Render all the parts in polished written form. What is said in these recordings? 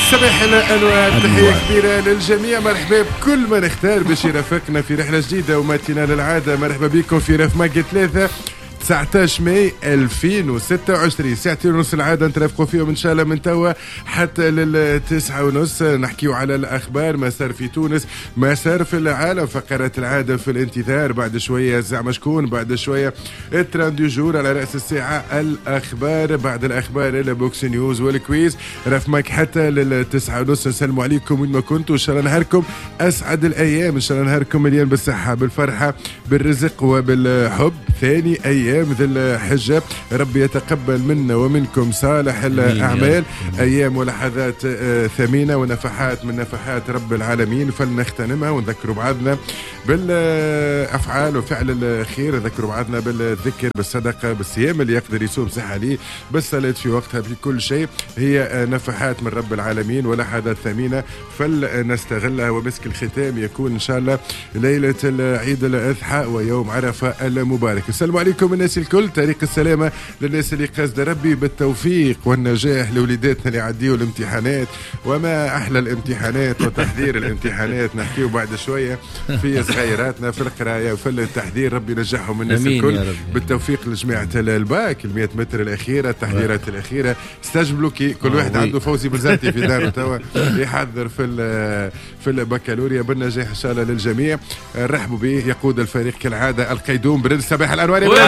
صباح الانوار، تحيه كبيره للجميع. مرحبا بكل من اختار باش يرافقنا في رحله جديده وماتينا للعاده. مرحبا بكم في رف ماجي 3 19 ماي 2026. ساعتين ونص العادة نترافقوا فيهم إن شاء الله من توا حتى للتسعة ونص. نحكيو على الأخبار، ما صار في تونس، ما صار في العالم، فقرة العادة في الانتظار. بعد شوية زعما شكون، بعد شوية الترند دو جور على رأس الساعة الأخبار، بعد الأخبار البوكس نيوز والكويز. رفمك حتى للتسعة ونص. نسلموا عليكم وين ما كنتوا، إن شاء الله نهاركم أسعد الأيام، إن شاء الله نهاركم مليان بالصحة بالفرحة بالرزق وبالحب. ثاني أيام ذي الحجة، ربي يتقبل منا ومنكم صالح الأعمال. أيام ولحظات ثمينة ونفحات من نفحات رب العالمين، فلنغتنمها ونذكروا بعضنا بالأفعال وفعل الخير. نذكروا بعضنا بالذكر بالصدقة بالصيام اللي يقدر يصوم صحة ليه، بالصلاة في وقتها، في كل شيء هي نفحات من رب العالمين ولحظات ثمينة فلنستغلها. ومسك الختام يكون إن شاء الله ليلة العيد الأضحى ويوم عرفة المبارك. السلام عليكم الناس الكل، طريق السلامة للناس اللي قصد ربي بالتوفيق والنجاح لوليداتنا اللي يعديوا الامتحانات، وما أحلى الامتحانات وتحضير الامتحانات. نحكيو بعد شوية في صغيراتنا في القراية وفي التحضير، ربي ينجحهم الناس الكل بالتوفيق لجماعة الباك 100 متر الأخيرة، التحضيرات الأخيرة. ستاج بلوكي، كل واحد عنده فوزي بلزاتي في داره توا يحضر في البكالوريا بالنجاح إن شاء الله للجميع. رحبوا به، يقود الفريق كالعادة القيدوم برنس. صباح الأنوار يا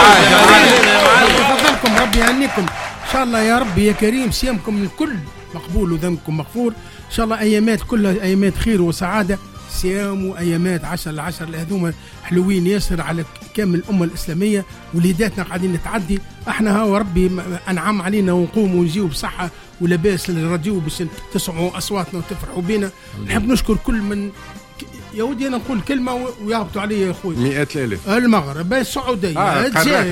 تفضلكم، ربي يهنيكم ان شاء الله يا ربي يا كريم. صيامكم الكل مقبول وذنبكم مغفور ان شاء الله. ايامات كلها ايامات خير وسعاده، صيام وايامات 10 هذوما حلوين ياسر على كامل الامه الاسلاميه. وليداتنا قاعدين نتعدي، احنا ها ربي انعم علينا ونقوم ونجيو بصحه ولباس للراديو باش تسمعوا اصواتنا وتفرحوا بينا. نحب نشكر كل من يا ودي انا نقول كلمه ويهبطوا علي يا اخوي. 100,000 المغرب، السعوديه، الجزائر،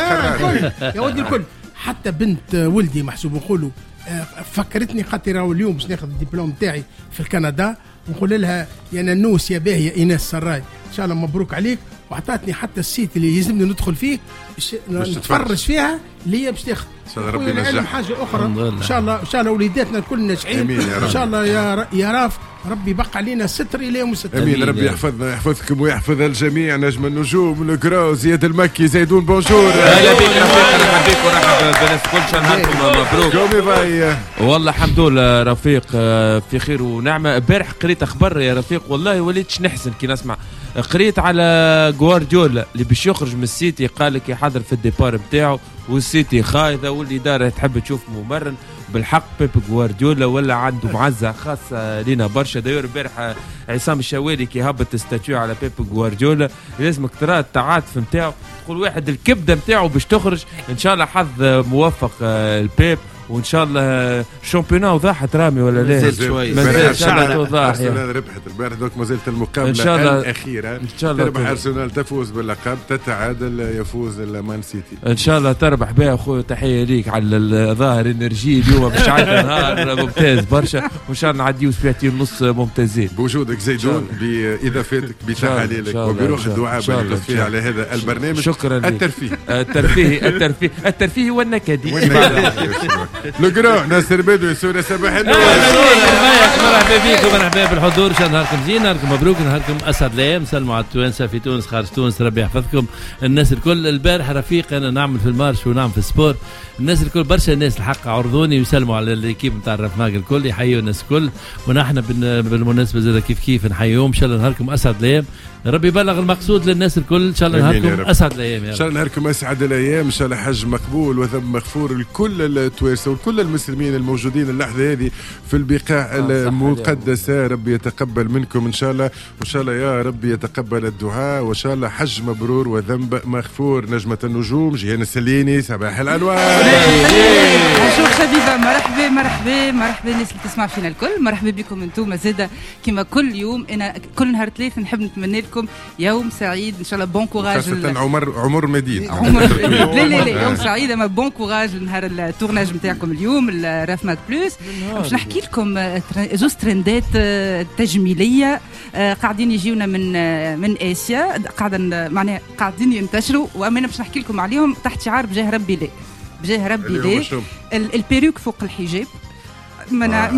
يا ودي الكل. حتى بنت ولدي محسوب نقولوا فكرتني خاطر اليوم باش ناخذ الدبلوم تاعي في كندا، ونقول لها يا ننوس يا باهيه ايناس سراي ان شاء الله مبروك عليك. وعطاتني حتى السيت اللي يلزمني ندخل فيه نتفرج فيها اللي هي باش تاخذ ان شاء الله. ربي ينجح حاجه اخرى ان شاء الله، ان شاء الله وليداتنا الكل ناجحين ان شاء الله. يا راف ربي يبقى علينا ستر الى يوم الستر. امين. ربي يحفظنا يحفظكم ويحفظ الجميع. نجم النجوم الكرو زياد المكي زيدون بونجور. اهلا بك رفيق، مرحبا بك ورحب بالناس كل شان نهاركم مبروك. كومي باي والله الحمد لله رفيق في خير ونعمه. امبارح قريت اخبار يا رفيق، والله وليتش نحزن كي نسمع. قريت على جوارديولا اللي باش يخرج من السيتي، قال لك يحضر في الديبار نتاعو والسيتي خايضه والاداره تحب تشوف ممرن. بالحق بيب جوارديولا ولا عنده معزه خاصه لينا برشا. داير امبارح عصام الشوالي كي هبط استاتيو على بيب جوارديولا، لازمك ترى التعاطف نتاعو. تقول واحد الكبده نتاعو باش تخرج ان شاء الله. حظ موفق البيب، وان شاء الله الشامبيونات وضاحت رامي ولا لا؟ مازال شوي ان شاء الله توضح. ارسنال ربحت البارح، دوك مازالت المقابله إن شاء الله الاخيره. ان شاء الله تربح ارسنال تفوز باللقب، تتعادل يفوز المان سيتي ان شاء الله. تربح بها اخويا، تحيه ليك على الظاهر انرجي اليوم مش عندنا نهار ممتاز برشا، وان شاء الله نعديو ساعتين ونص ممتازين بوجودك زيدون، باضافتك بتحاليلك وبروح الدعاء بالتوفيق على هذا البرنامج. شكرا لك. الترفيه والنكدي. لقرا ناصر بدوي سورة صباح النور. مرحبا بكم، مرحبا بالحضور. شان نهاركم زين، نهاركم مبروك، نهاركم اسعد الايام. سلموا على التوانسه في تونس خارج تونس، ربي يحفظكم الناس الكل. البارح رفيق انا نعمل في المارش ونعمل في السبور، الناس الكل برشا الناس الحق عرضوني ويسلموا على الاكيب نتاع الرفماق الكل، يحيوا الناس الكل. ونحن بالمناسبه زاد كيف نحييهم. ان شاء الله نهاركم اسعد الايام، ربي يبلغ المقصود للناس الكل. ان شاء الله نهاركم اسعد الايام يا رب. ان شاء الله نهاركم اسعد الايام، ان شاء الله حج مقبول وذنب مغفور لكل التوانسه وكل المسلمين الموجودين اللحظه هذه في البقاع المقدسه. ربي يتقبل منكم ان شاء الله، وان شاء الله يا ربي يتقبل الدعاء، وان شاء الله حج مبرور وذنب مغفور. نجمه النجوم جيهان السليني، صباح الانوار. شوف حبيبه، مرحبا الناس اللي تسمع فينا الكل. مرحبا بكم انتم زاده كما كل يوم. انا كل نهار ثلاث نحب نتمنى لكم يوم سعيد ان شاء الله. بون كوراج خاصه عمر مدين. لا يوم سعيد، اما بون كوراج لنهار التورناج نتاعكم اليوم الرافماك بلوس. باش نحكي لكم زوز ترندات تجميليه قاعدين يجيونا من اسيا، معناها قاعدين ينتشروا، وانا باش نحكي لكم عليهم تحت شعار بجاه ربي ليه. البيروك فوق الحجاب. ما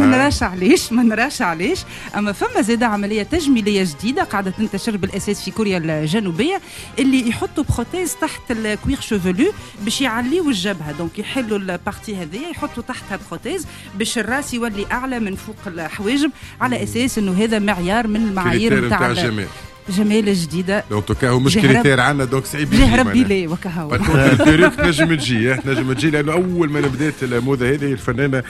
نراش علاش اما فما زاده عمليه تجميليه جديده قاعده تنتشر بالاساس في كوريا الجنوبيه اللي يحطوا بروتيز تحت الكوير شوفلو باش يعليوا الجبهه دونك يحلوا البارتي هذه يحطوا تحتها بروتيز باش الراس يولي اعلى من فوق الحواجب على اساس انه هذا معيار من المعايير نتاع جمال الجديده. دونك توكا هو مش كريتير عندنا دونك صعيب يجي ربي ليه وكهو البيروك نجم تجي لانه اول ما بدات الموضه هذه الفنانه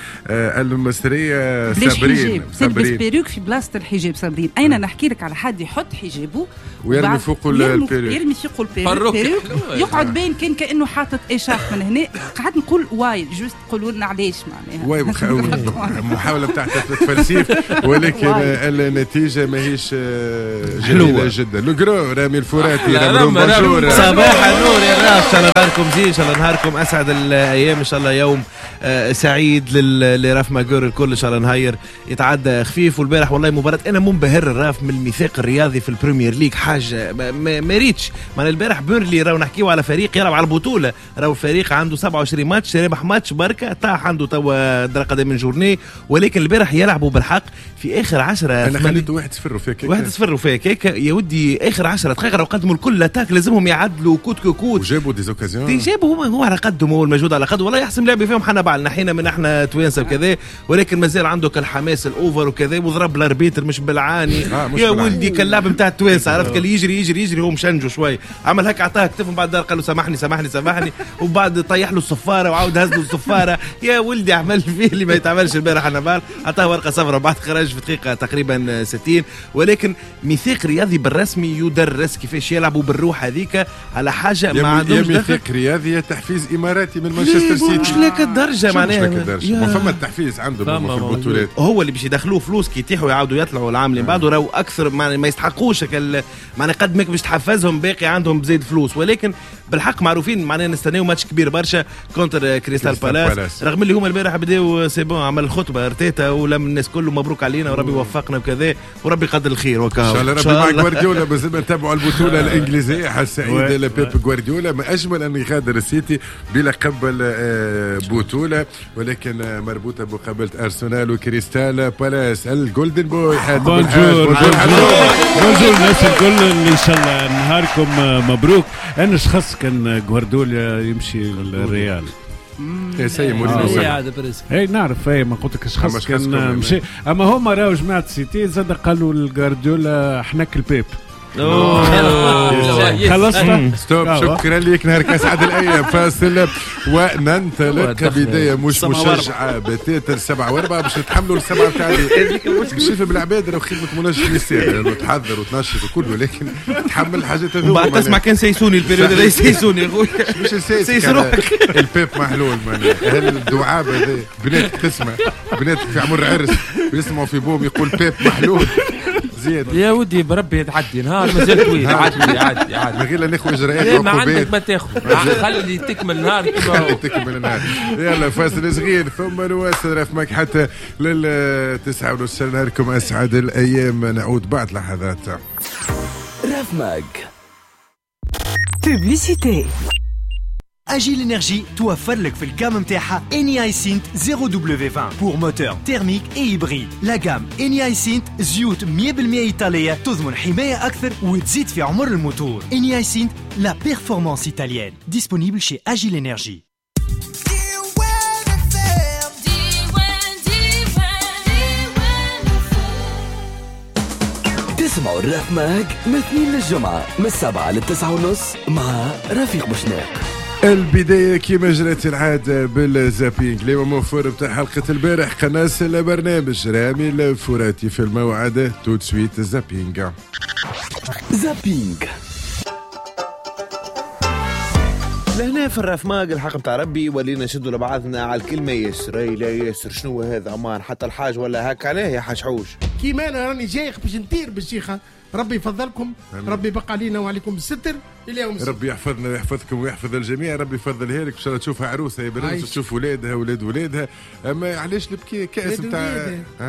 المصريه صابرين تلبس بيروك في بلاصه الحجاب صابرين. اين نحكي لك على حد يحط حجابه ويرمي فوق البيروك يرمي فوق البيروك يقعد باين كانه حاطط اشاف من هنا. قعدت نقول واي جوست قولوا لنا علاش معناها واي محاوله بتاع تفلسيف ولكن النتيجه ماهيش جميله جدا. لوغرو رامي الفراتي بونجور صباح النور يا راس. ان شاء الله نهاركم زين، ان شاء الله نهاركم اسعد الايام، ان شاء الله يوم سعيد لراف ماجور الكل، ان شاء الله نهاير يتعدى خفيف. والبارح والله مباراه انا منبهر الراف من الميثاق الرياضي في البريمير ليج، حاجه ما ريتش. من البارح بيرلي راهو نحكيو على فريق يلعب على البطوله، راهو فريق عنده 27 ماتش ربح ماتش بركه طاح عنده توا درقه من جورني، ولكن البارح يلعبوا بالحق في اخر 10. انا خليته 1-0 فيك 1-0 فيك يا ودي. اخر 10 دقائق راهو قدموا الكل لاتاك، لازمهم يعدلوا كوت وجابوا ديزوكازيون جابوا هو على قدهم، هو الموجود على قد والله يحسن لعبي فيهم. حنا بعد نحينا من احنا توانسه وكذا، ولكن مازال عنده الحماس الاوفر وكذا، وضرب الاربيتر مش بالعاني يا ولدي كاللاعب نتاع التوانسه عرفت كان يجري هو مشنجو شوي، عمل هيك عطاه كتفهم بعد قال له سامحني وبعد طيح له الصفاره وعاود هز له الصفاره. يا ولدي عمل فيه اللي ما يتعملش البارح. انا بال عطاه ورقه صفراء بعد خرج في دقيقه تقريبا 60. ولكن ميثاق رياضي بالرسمي يدرس كيفاش يلعبوا بالروح هذيك على حاجه ما عندهمش ميثاق رياضي تحفيز اماراتي من مانشستر سيتي مش لك الدرجه معناها ما فما التحفيز عندهم في البطولات، هو اللي باش يدخلوه فلوس كي يتيحوا يعاودوا يطلعوا العام اللي بعده راهو اكثر ما يستحقوش معناها قد ما باش تحفزهم باقي عندهم بزيد فلوس. ولكن بالحق معروفين معناها نستناو ماتش كبير برشا كونتر كريستال بالاس، رغم اللي هما البارح بداوا سيبون عمل الخطبه ارتيتا ولم الناس كله مبروك علينا وربي وفقنا وكذا وربي قدر الخير وكا ان شاء الله. ربي مع جوارديولا مازال نتابعوا البطوله الانجليزيه. حسعيد لبيب جوارديولا ما اجمل ان يغادر السيتي بلقب البطوله، ولكن مربوطه بمقابله ارسنال وكريستال بالاس. الجولدن بوي بونجور الناس الكل ان شاء الله نهاركم مبروك. انا شخص كان جوارديولا يمشي للريال سي مورينيو اي نعرف ما قلت لك شخص كان مشي، اما هما راهو جماعه سيتي زاد قالوا لجوارديولا حنك البيب. خلصنا ستوب. شكرا لك. نهارك اسعد الايام. فاصل وننطلق. بدايه مش مشجعه بتاتر 7 و4 باش نتحملوا السبعه بتاع نشوف بالعباد راه خدمه منجم يصير تحضر وتنشط وكل، ولكن تحمل الحاجات هذوك بعد تسمع كان سيسوني البيريود اللي يسيسوني يا خويا مش البيب محلول الدعابه هذه بناتك تسمع بناتك في عمر عرس بيسمعوا في بوم يقول بيب محلول زيادة. يا ودي بربي تعدي نهار مازال طويل. عادي من غير لا ناخذ اجراءات ما عندك ما تاخذ خلي تكمل نهار خلي تكمل النهار. يلا فاصل صغير ثم نواصل رفمك حتى لل9:30. نهاركم اسعد الايام. نعود بعد لحظات. رفمك بوبليسيتي. Agile Energy توفر لك في الجام متاعها Eni Synth 0W20 pour moteur thermique et hybride. La gamme Eni Synth زيوت 100% إيطالية تضمن حماية أكثر وتزيد في عمر الموتور. Eni Synth la performance italienne. Disponible chez Agile Energy. تسمعوا الرفمك من 2 للجمعة من 7 ل9:30 مع رفيق بوشناق. البداية كما جرت العادة بالزابينج اللي هو موفر بتاع حلقة البارح قناص البرنامج رامي الفراتي في الموعد. تو سويت زابينج. لهنا في الرفماق الحق بتاع ربي ولينا نشدوا لبعضنا على الكلمة ياسر. لا ياسر شنو هذا أمان حتى الحاج ولا هك عليه يا حاج حوش كيما أنا راني جاي باش نطير بالشيخة. ربي يفضلكم. ربي يبقى علينا وعليكم الستر اليوم. ربي يحفظنا ويحفظكم ويحفظ الجميع. ربي يفضلها لك ان شاء الله تشوفها عروسه يا بنات تشوف ولادها ولادها. اما علاش نبكي كاس نتاع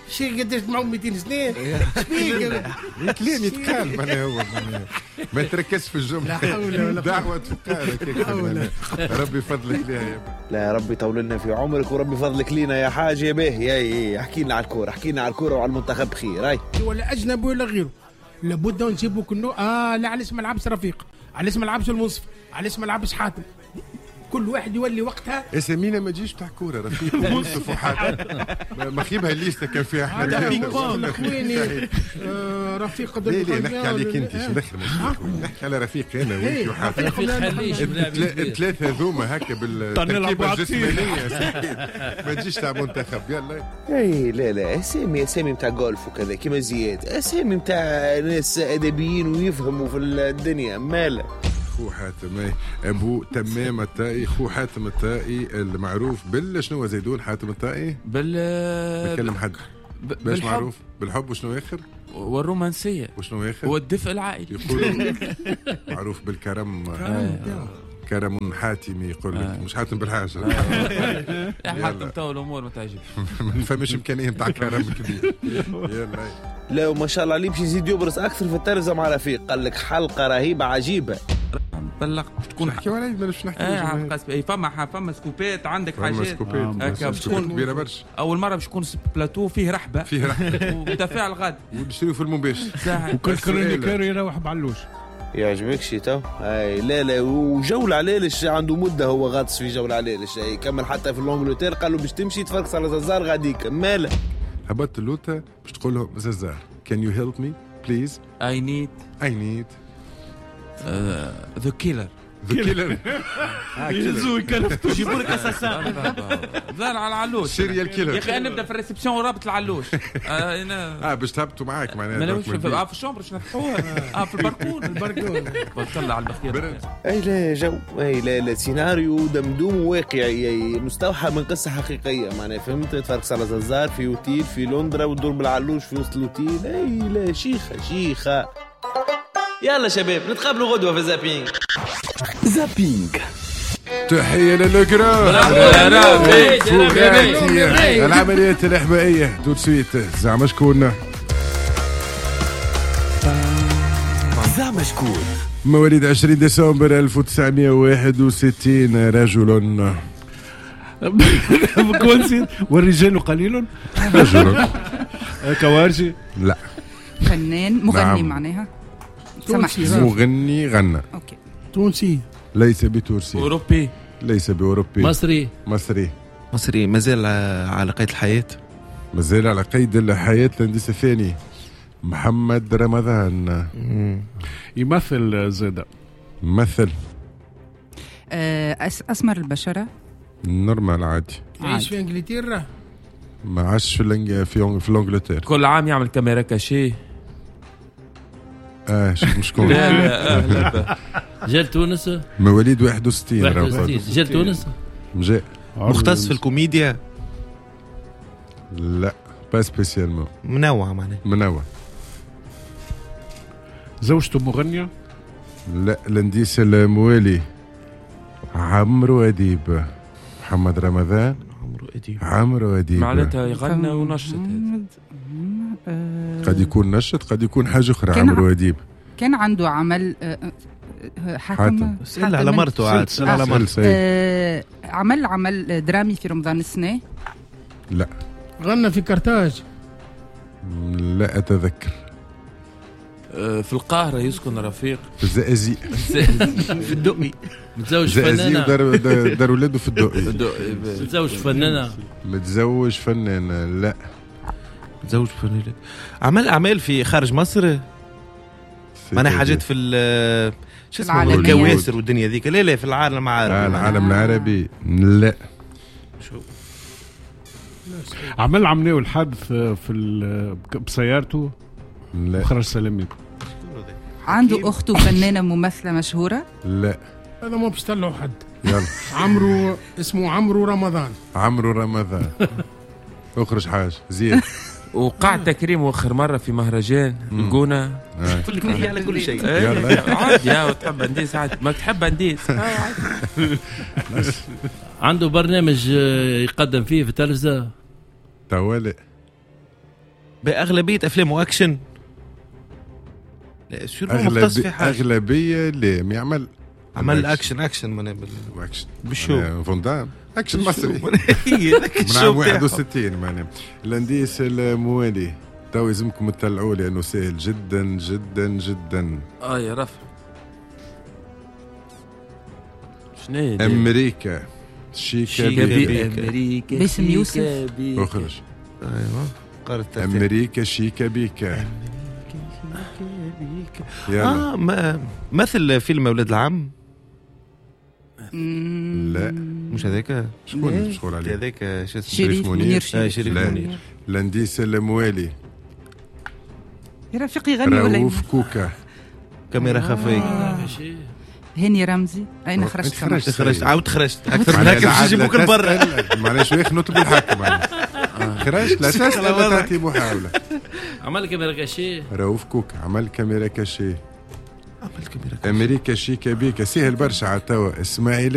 شي قداش معهم 200 سنه الكلام يتقال معناها هو ما تركزش في الجمله. لا حول ولا دعوه تفكر ربي فضلك ليها يا لا ربي يطول لنا في عمرك وربي فضلك لينا يا حاج يا باهي. يا احكي لنا على الكوره، احكي لنا على الكوره وعلى المنتخب خير. هاي ولا اجنبي ولا غيره لابد نجيبوا كنو لا علاش ما لعبش رفيق، علاش ما لعبش المنصف، علاش ما لعبش حاتم. كل واحد يولي وقتها اسامينا ما تجيش تاع كوره رفيق ومنصف وحاتم مخيبها الليسته كان فيها احنا اخواني رفيق ليه نحكي عليك انت ندخل نحكي على رفيق انا وانت وحاتم الثلاثه ذوما هكا بالتركيبه الجسمانيه ما تجيش تاع منتخب. يلا اي لا اسامي نتاع جولف وكذا كيما زياد، اسامي نتاع ناس ادبيين ويفهموا في الدنيا. ماله خو حاتم ابو تمام الطائي، خو حاتم الطائي المعروف شنو زيدون حاتم الطائي بكلم حد باش معروف بالحب وشنو اخر والرومانسيه وشنو اخر والدفء العائلي. يقولوا معروف بالكرم كرم حاتمي يقول لك مش حاتم بالحاجه يا حاتم تو الامور ما تعجبش ما فماش امكانيه نتاع كرم كبير. يلا لا وما شاء الله عليه باش يزيد يبرز اكثر في التلفزه مع رفيق. قال لك حلقه رهيبه عجيبه. بلغت تكون نحكي ولا باش نحكي فما سكوبات عندك حاجات هكا باش تكون كبيره برشا. اول مره باش يكون بلاتو فيه رحبه وتفاعل غادي ونشريو في المباشر وكل كرونيكور يروح بعلوش. يعجبك شي تو؟ اي لا وجولة علالش عنده مده هو غاطس في جولة علالش. كمل حتى في الانجلتير قالوا باش تمشي تفركس على زازار غاديك. ماله هبطت اللوطه باش تقول لهم زازار can you help me please I need the killer يلزو يكلفتوا يجيبوا لك اساسا ظهر على العلوش سيريال كيلر. يا اخي نبدا في الريسبسيون ورابط العلوش باش تهبطوا معاك معناها في الشومبر باش نفتحوها في الباركون طلع على البخير. اي لا سيناريو دمدوم واقعي مستوحى من قصه حقيقيه معناها فهمت. تفركس على زازار في اوتيل في لندرا وتدور بالعلوش في وسط الاوتيل. اي لا شيخه. يلا شباب نتقابلوا غدوه في زابينج. تحية للقرا العمليات الإحمائية دول سويت. زعما شكون مواليد 20 ديسمبر 1961 رجل والرجال قليل رجل كوارجي لا فنان مغني معناها مغني غنى اوكي تونسي ليس بتونسي أوروبي ليس بأوروبي مصري مازال على قيد الحياة مازال على قيد الحياة الهندسة الثاني محمد رمضان يمثل زاده ممثل أسمر البشرة نورمال عادي يعيش في انجلترا ما عاش في الانجلترا كل عام يعمل كاميرا كاشي شكون لا جال تونس مواليد 61 جال تونس جاء مختص في الكوميديا لا با سبيسيالمون منوع زوجته مغنية لا الانديس الموالي عمرو أديب محمد رمضان عمرو أديب معناتها يغنى ونشط قد يكون نشط قد يكون حاجة أخرى عمرو أديب كان عنده عمل حاتم سأل على مرته عاد عمل درامي في رمضان السنة لا غنى في كرتاج لا أتذكر في القاهرة يسكن رفيق في الزقازيق في الدقي متزوج فنانة دار ولاده في الدقي متزوج فنانة لا متزوج فنانة عمل أعمال في خارج مصر معناها حاجات في شو اسمه الكواسر والدنيا ذيك لا في العالم العربي العالم العربي لا شو عملوا الحادث بسيارته لا وخرج سلامي. عنده أخته فنانة ممثلة مشهورة لا هذا ما بيشتغلوا حد يلا اسمه عمرو رمضان اخرج حاجة زين وقع تكريم واخر مرة في مهرجان الجونة كل على كل شيء عادي يا تحب انديس عادي ما تحب انديس عنده برنامج يقدم فيه في التلفزة توالي باغلبيه افلامه اكشن. لا سوري مختص في حاجه. اغلبيه لا يعمل عمل اكشن معناها اكشن بالشو فون دام اكشن مصري هي ذاك من الشو عام بتاعه. 61 معناها. الانديس الموالي تو يلزمكم تطلعوا لانه سهل جدا جدا جدا. يا رفع شنو امريكا شيكا امريكا باسم يوسف. اخرج. ايوه قارة امريكا شيكا بيكا. يلا مثل فيلم اولاد العم. لا مش هذاك شكون مشغول عليه هذاك شو اسمه شريف منير. شريف لا. منير. الانديس الموالي يا رفيق يغني ولا رؤوف كوكا. كاميرا خفيه. هاني رمزي. اين خرجت؟ خرجت عاود خرجت اكثر من هكا باش يجيبوك لبرا. معليش وياك نطلب الحق خرجت لا تسأل لا تعطي محاولة. عمل كاميرا كاشي. رؤوف كوكا عمل كاميرا كاشي. عمل كاميرا امريكا شيكا بيكا سهل برشا على توا. اسماعيل